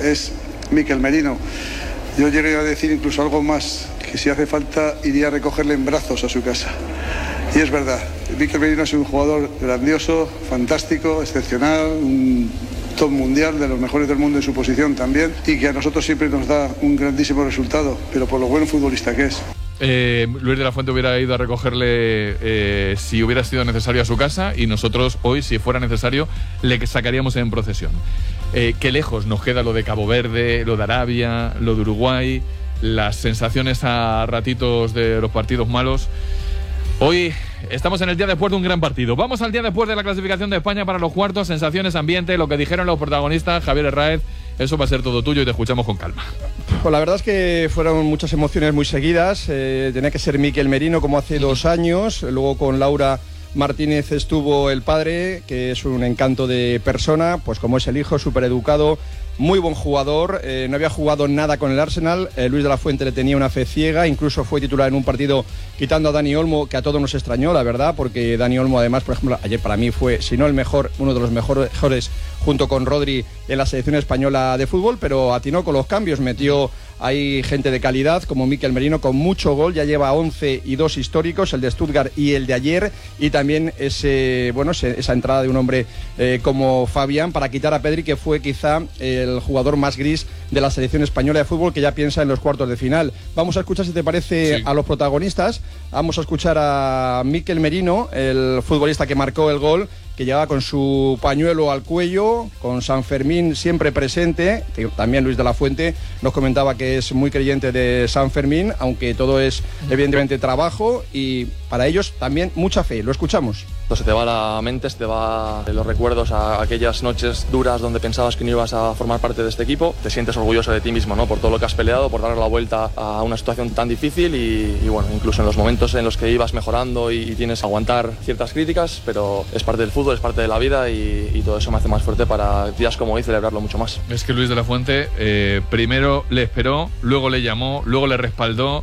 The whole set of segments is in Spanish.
es Mikel Merino. Yo llegué a decir incluso algo más, que si hace falta iría a recogerle en brazos a su casa. Y es verdad, Mikel Merino es un jugador grandioso, fantástico, excepcional, un top mundial, de los mejores del mundo en su posición también, y que a nosotros siempre nos da un grandísimo resultado, pero por lo buen futbolista que es. Luis de la Fuente hubiera ido a recogerle si hubiera sido necesario a su casa, y nosotros hoy, si fuera necesario, le sacaríamos en procesión. Qué lejos nos queda lo de Cabo Verde, lo de Arabia, lo de Uruguay, las sensaciones a ratitos de los partidos malos. Hoy estamos en el día después de un gran partido. Vamos al día después de la clasificación de España para los cuartos. Sensaciones, ambiente, lo que dijeron los protagonistas. Javier Herráez, eso va a ser todo tuyo y te escuchamos con calma. Pues la verdad es que fueron muchas emociones muy seguidas. Tenía que ser Mikel Merino como hace 2 años. Luego con Laura Martínez estuvo el padre, que es un encanto de persona, pues como es el hijo, súper educado, muy buen jugador. No había jugado nada con el Arsenal. Luis de la Fuente le tenía una fe ciega, incluso fue titular en un partido quitando a Dani Olmo, que a todos nos extrañó, la verdad, porque Dani Olmo además, por ejemplo, ayer para mí fue, si no el mejor, uno de los mejores junto con Rodri en la selección española de fútbol, pero atinó con los cambios, metió ahí gente de calidad como Mikel Merino con mucho gol, ya lleva 11 y 2 históricos, el de Stuttgart y el de ayer, y también esa entrada de un hombre como Fabián para quitar a Pedri, que fue quizá el jugador más gris de la selección española de fútbol, que ya piensa en los cuartos de final. Vamos a escuchar, si te parece, a los protagonistas. Vamos a escuchar a Mikel Merino, el futbolista que marcó el gol, que llevaba con su pañuelo al cuello, con San Fermín siempre presente. También Luis de la Fuente nos comentaba que es muy creyente de San Fermín, aunque todo es evidentemente trabajo, y para ellos también mucha fe. Lo escuchamos. Se te va la mente, se te va los recuerdos a aquellas noches duras donde pensabas que no ibas a formar parte de este equipo. Te sientes orgulloso de ti mismo, ¿no? Por todo lo que has peleado, por darle la vuelta a una situación tan difícil y bueno, incluso en los momentos en los que ibas mejorando y tienes que aguantar ciertas críticas, pero es parte del fútbol, es parte de la vida y todo eso me hace más fuerte para días como hoy celebrarlo mucho más. Es que Luis de la Fuente primero le esperó, luego le llamó, luego le respaldó,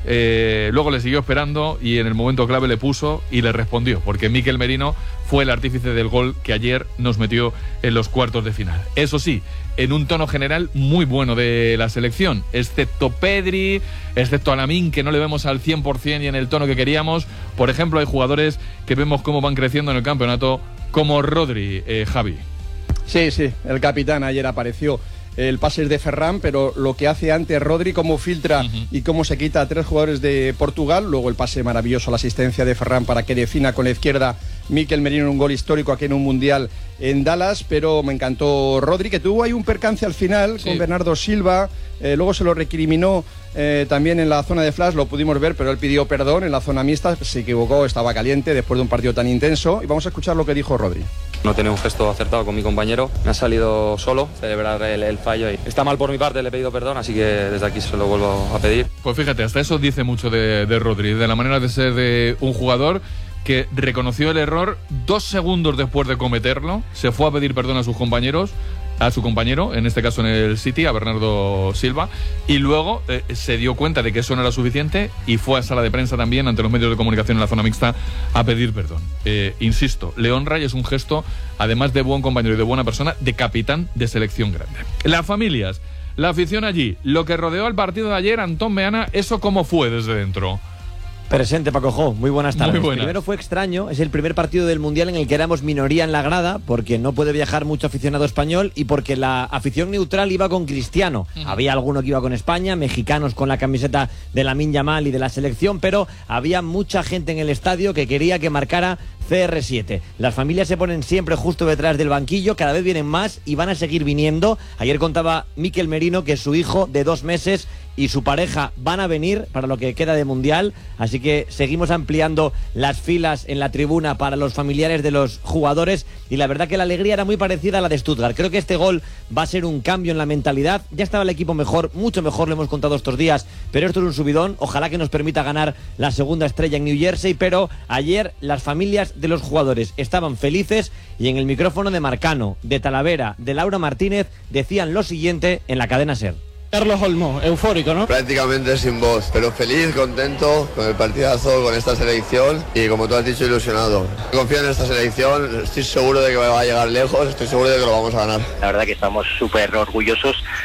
luego le siguió esperando y en el momento clave le puso y le respondió, porque Mikel Merino fue el artífice del gol que ayer nos metió en los cuartos de final. Eso sí, en un tono general muy bueno de la selección, excepto Pedri, excepto a Lamine, que no le vemos al 100% y en el tono que queríamos. Por ejemplo, hay jugadores que vemos cómo van creciendo en el campeonato, como Rodri, Javi. Sí, el capitán ayer apareció. El pase es de Ferran, pero lo que hace antes Rodri, cómo filtra y cómo se quita a 3 jugadores de Portugal. Luego el pase maravilloso, la asistencia de Ferran para que defina con la izquierda Mikel Merino en un gol histórico aquí en un Mundial en Dallas. Pero me encantó Rodri, que tuvo ahí un percance al final con Bernardo Silva. Luego se lo recriminó también en la zona de flash, lo pudimos ver, pero él pidió perdón en la zona mixta, se equivocó, estaba caliente después de un partido tan intenso. Y vamos a escuchar lo que dijo Rodri. No tenía un gesto acertado con mi compañero, me ha salido solo celebrar el fallo y está mal por mi parte, le he pedido perdón, así que desde aquí se lo vuelvo a pedir. Pues fíjate, hasta eso dice mucho de Rodri, de la manera de ser de un jugador que reconoció el error 2 segundos después de cometerlo, se fue a pedir perdón a sus compañeros, a su compañero, en este caso en el City, a Bernardo Silva, y luego se dio cuenta de que eso no era suficiente y fue a sala de prensa también ante los medios de comunicación en la zona mixta a pedir perdón. Insisto, le honra y es un gesto, además de buen compañero y de buena persona, de capitán de selección grande. Las familias, la afición allí, lo que rodeó al partido de ayer, Antón Meana, ¿eso cómo fue desde dentro? Presente, Paco Jo, muy buenas tardes. Muy buenas. Primero fue extraño, es el primer partido del Mundial en el que éramos minoría en la grada, porque no puede viajar mucho aficionado español y porque la afición neutral iba con Cristiano. Había alguno que iba con España, mexicanos con la camiseta de Lamine Yamal y de la selección, pero había mucha gente en el estadio que quería que marcara CR7. Las familias se ponen siempre justo detrás del banquillo, cada vez vienen más y van a seguir viniendo. Ayer contaba Mikel Merino que su hijo de 2 meses y su pareja van a venir para lo que queda de Mundial, así que seguimos ampliando las filas en la tribuna para los familiares de los jugadores y la verdad que la alegría era muy parecida a la de Stuttgart. Creo que este gol va a ser un cambio en la mentalidad, ya estaba el equipo mejor, mucho mejor, lo hemos contado estos días, pero esto es un subidón, ojalá que nos permita ganar la segunda estrella en New Jersey, pero ayer las familias de los jugadores estaban felices y en el micrófono de Marcano, de Talavera, de Laura Martínez decían lo siguiente en la cadena SER. Carlos Olmo, eufórico, ¿no? Prácticamente sin voz, pero feliz, contento con el partidazo, con esta selección y como tú has dicho, ilusionado. Confío en esta selección, estoy seguro de que va a llegar lejos, estoy seguro de que lo vamos a ganar. La verdad que estamos súper orgullosos